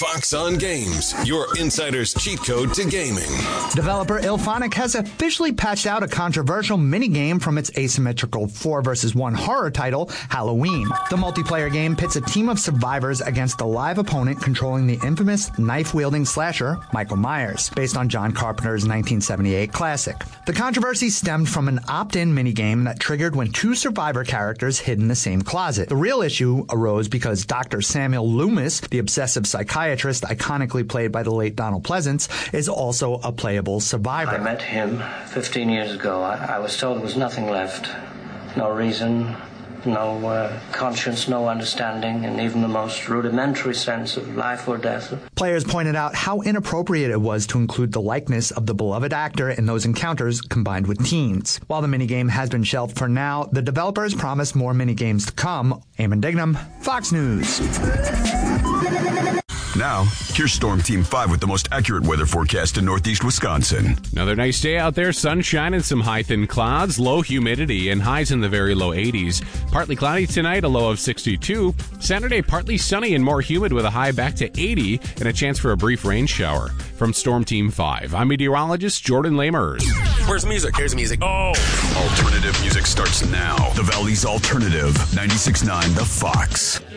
Fox on Games, your insider's cheat code to gaming. Developer IllFonic has officially patched out a controversial minigame from its asymmetrical 4 vs. 1 horror title, Halloween. The multiplayer game pits a team of survivors against a live opponent controlling the infamous knife-wielding slasher, Michael Myers, based on John Carpenter's 1978 classic. The controversy stemmed from an opt-in minigame that triggered when two survivor characters hid in the same closet. The real issue arose because Dr. Samuel Loomis, the obsessive psychiatrist iconically played by the late Donald Pleasance, is also a playable survivor. I met him 15 years ago. I was told there was nothing left. No reason, no conscience, no understanding, and even the most rudimentary sense of life or death. Players pointed out how inappropriate it was to include the likeness of the beloved actor in those encounters combined with teens. While the minigame has been shelved for now, the developers promise more minigames to come. Eamon Dignam, Fox News. Now, here's Storm Team 5 with the most accurate weather forecast in northeast Wisconsin. Another nice day out there. Sunshine and some high thin clouds, low humidity, and highs in the very low 80s. Partly cloudy tonight, a low of 62. Saturday, partly sunny and more humid with a high back to 80 and a chance for a brief rain shower. From Storm Team 5, I'm meteorologist Jordan Lamers. Where's music? Here's music. Oh! Alternative music starts now. The Valley's Alternative, 96.9 The Fox.